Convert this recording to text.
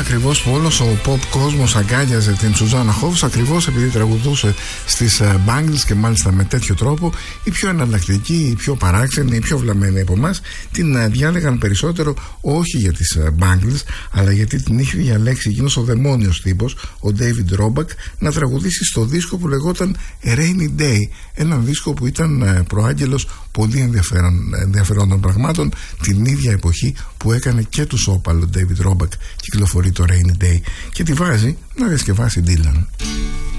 ακριβώς που όλος ο pop κόσμος αγκάλιαζε την Σουζάννα Χόβς, ακριβώς επειδή τραγουδούσε στις Bangles, και μάλιστα με τέτοιο τρόπο, οι πιο εναλλακτικοί, οι πιο παράξενοι, οι πιο βλαμμένοι από εμάς την διάλεγαν περισσότερο, όχι για τις Bangles, αλλά γιατί την είχε διαλέξει εκείνος ο δαιμόνιος τύπος, ο David Roebuck, να τραγουδήσει στο δίσκο που λεγόταν Rainy Day, έναν δίσκο που ήταν προάγγελος πολύ ενδιαφερόντων πραγμάτων την ίδια εποχή που έκανε και του Σόπαλ ο David Roebuck. Κυκλοφορεί το Rainy Day και τη βάζει να διασκευάσει Dylan.